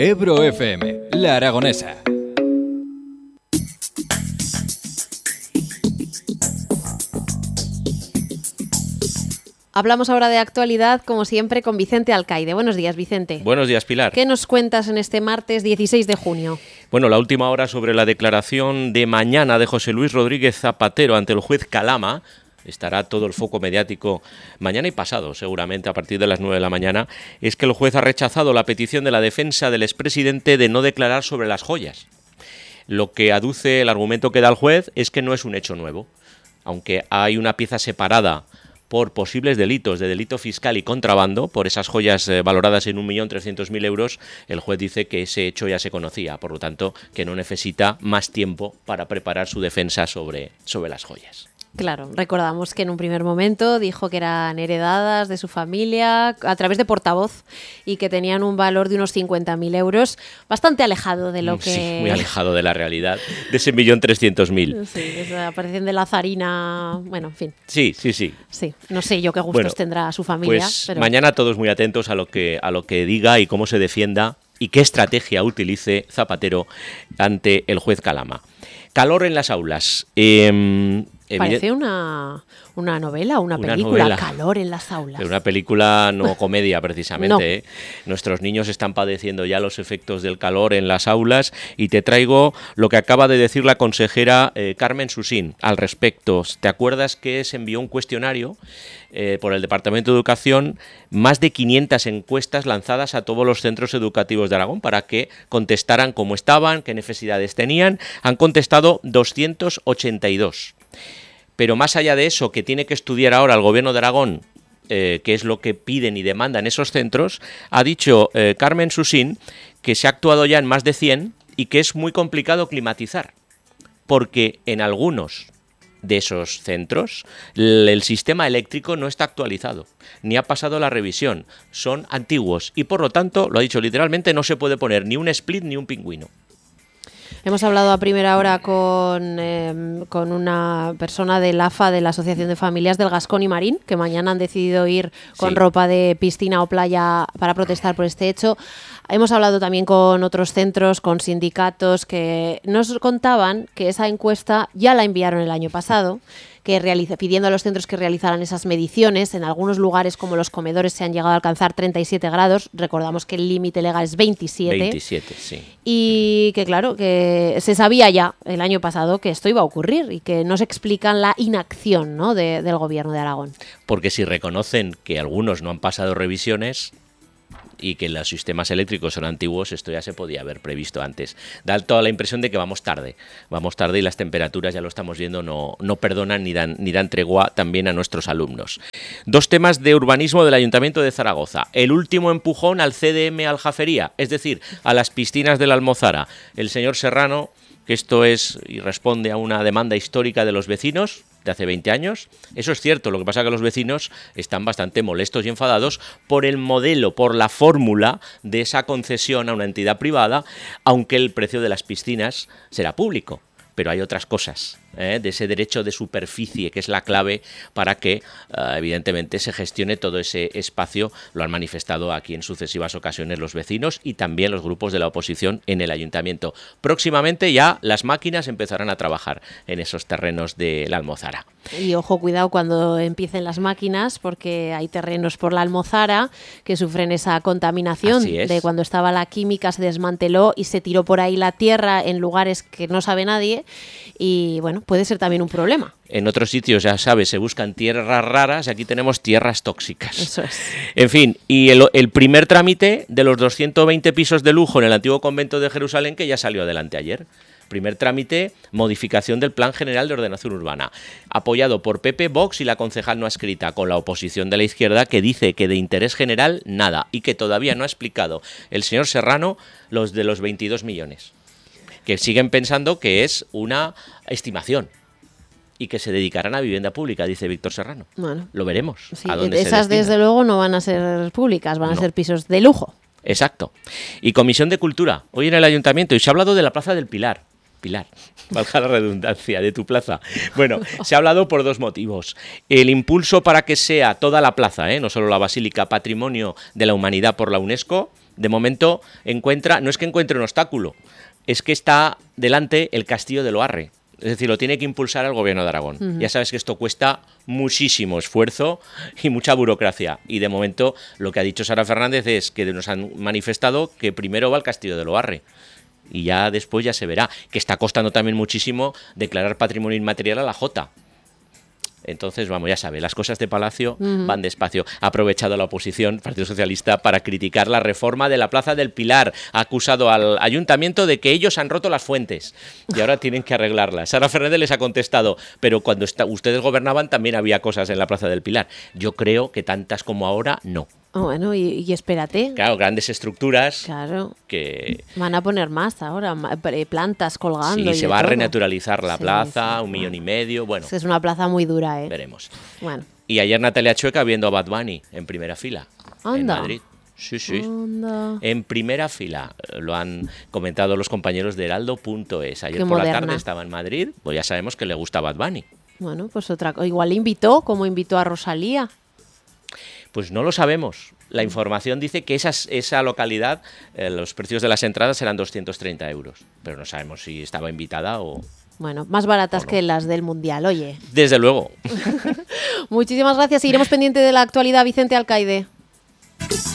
Ebro FM, La Aragonesa. Hablamos ahora de actualidad, como siempre, con Vicente Alcaide. Buenos días, Vicente. Buenos días, Pilar. ¿Qué nos cuentas en este martes 16 de junio? Bueno, la última hora sobre la declaración de mañana de José Luis Rodríguez Zapatero ante el juez Calama. Estará todo el foco mediático mañana y pasado, seguramente a partir de las 9 de la mañana. Es que el juez ha rechazado la petición de la defensa del expresidente de no declarar sobre las joyas. Lo que aduce el argumento que da el juez es que no es un hecho nuevo. Aunque hay una pieza separada por posibles delitos de delito fiscal y contrabando, por esas joyas valoradas en 1.300.000 euros, el juez dice que ese hecho ya se conocía, por lo tanto, que no necesita más tiempo para preparar su defensa sobre las joyas. Claro, recordamos que en un primer momento dijo que eran heredadas de su familia a través de portavoz y que tenían un valor de unos 50.000 euros, bastante alejado de lo que... Sí, muy alejado de la realidad, de ese 1.300.000. Sí, esa aparición de la zarina, bueno, en fin. Sí. Sí, no sé yo qué gustos tendrá su familia. Pues pero... mañana todos muy atentos a lo que diga y cómo se defienda y qué estrategia utilice Zapatero ante el juez Calama. Calor en las aulas. Parece una novela, una película, novela. Calor en las aulas. Pero una película no comedia, precisamente. No. Nuestros niños están padeciendo ya los efectos del calor en las aulas y te traigo lo que acaba de decir la consejera Carmen Susín al respecto. ¿Te acuerdas que se envió un cuestionario por el Departamento de Educación, más de 500 encuestas lanzadas a todos los centros educativos de Aragón para que contestaran cómo estaban, qué necesidades tenían? Han contestado 282. Pero más allá de eso, que tiene que estudiar ahora el Gobierno de Aragón, que es lo que piden y demandan esos centros, ha dicho Carmen Susín que se ha actuado ya en más de 100 y que es muy complicado climatizar, porque en algunos de esos centros el sistema eléctrico no está actualizado, ni ha pasado la revisión, son antiguos y por lo tanto, lo ha dicho literalmente, no se puede poner ni un split ni un pingüino. Hemos hablado a primera hora con una persona del AFA, de la Asociación de Familias del Gascón y Marín, que mañana han decidido ir con ropa de piscina o playa para protestar por este hecho. Hemos hablado también con otros centros, con sindicatos, que nos contaban que esa encuesta ya la enviaron el año pasado, pidiendo a los centros que realizaran esas mediciones. En algunos lugares, como los comedores, se han llegado a alcanzar 37 grados. Recordamos que el límite legal es 27. 27, sí. Y que, claro, que se sabía ya el año pasado que esto iba a ocurrir y que no se explican la inacción, ¿no?, del Gobierno de Aragón. Porque si reconocen que algunos no han pasado revisiones y que los sistemas eléctricos son antiguos, esto ya se podía haber previsto antes. Da toda la impresión de que vamos tarde y las temperaturas, ya lo estamos viendo, no perdonan ni dan tregua también a nuestros alumnos. Dos temas de urbanismo del Ayuntamiento de Zaragoza. El último empujón al CDM Aljafería, es decir, a las piscinas de la Almozara. El señor Serrano, que esto es y responde a una demanda histórica de los vecinos de hace 20 años. Eso es cierto, lo que pasa es que los vecinos están bastante molestos y enfadados por el modelo, por la fórmula de esa concesión a una entidad privada, aunque el precio de las piscinas será público. Pero hay otras cosas, de ese derecho de superficie, que es la clave para que, evidentemente, se gestione todo ese espacio. Lo han manifestado aquí en sucesivas ocasiones los vecinos y también los grupos de la oposición en el ayuntamiento. Próximamente ya las máquinas empezarán a trabajar en esos terrenos de la Almozara. Y ojo, cuidado cuando empiecen las máquinas, porque hay terrenos por la Almozara que sufren esa contaminación de cuando estaba la química, se desmanteló y se tiró por ahí la tierra en lugares que no sabe nadie. Y bueno, puede ser también un problema. En otros sitios, ya sabes, se buscan tierras raras y aquí tenemos tierras tóxicas. Eso es. En fin, y el primer trámite de los 220 pisos de lujo en el antiguo convento de Jerusalén, que ya salió adelante ayer. Primer trámite, modificación del Plan General de Ordenación Urbana, apoyado por PP, Vox y la concejal no adscrita, con la oposición de la izquierda, que dice que de interés general nada y que todavía no ha explicado el señor Serrano los de los 22 millones. Que siguen pensando que es una estimación y que se dedicarán a vivienda pública, dice Víctor Serrano. Bueno, lo veremos. Sí, esas desde luego no van a ser públicas, van a ser pisos de lujo. Exacto. Y Comisión de Cultura, hoy en el Ayuntamiento, y se ha hablado de la Plaza del Pilar, valga la redundancia, de tu plaza. Bueno, se ha hablado por dos motivos. El impulso para que sea toda la plaza, no solo la Basílica, Patrimonio de la Humanidad por la UNESCO, De momento no es que encuentre un obstáculo, es que está delante el Castillo de Loarre. Es decir, lo tiene que impulsar el Gobierno de Aragón. Ya sabes que esto cuesta muchísimo esfuerzo y mucha burocracia. Y de momento lo que ha dicho Sara Fernández es que nos han manifestado que primero va al Castillo de Loarre. Y ya después ya se verá. Que está costando también muchísimo declarar patrimonio inmaterial a la Jota. Entonces, vamos, ya sabe, las cosas de Palacio van despacio. Ha aprovechado la oposición, Partido Socialista, para criticar la reforma de la Plaza del Pilar. Ha acusado al ayuntamiento de que ellos han roto las fuentes y ahora tienen que arreglarlas. Sara Fernández les ha contestado, pero cuando ustedes gobernaban también había cosas en la Plaza del Pilar. Yo creo que tantas como ahora, no. Bueno, y espérate. Claro, grandes estructuras. Claro. Que van a poner más ahora, plantas colgando. Sí, se va a renaturalizar la plaza, sí, 1,5 millones. Bueno, es una plaza muy dura, ¿eh? Veremos. Bueno. Y ayer Natalia Chueca viendo a Bad Bunny en primera fila. Anda. En Madrid. Sí, sí. Anda. En primera fila. Lo han comentado los compañeros de Heraldo.es. Ayer Qué por moderna. la tarde estaba en Madrid. Pues ya sabemos que le gusta Bad Bunny. Bueno, pues otra cosa. Igual invitó, como invitó a Rosalía. Pues no lo sabemos. La información dice que esa localidad, los precios de las entradas serán 230 euros. Pero no sabemos si estaba invitada o... Bueno, más baratas no. que las del Mundial, oye. Desde luego. Muchísimas gracias. Seguiremos pendiente de la actualidad, Vicente Alcaide.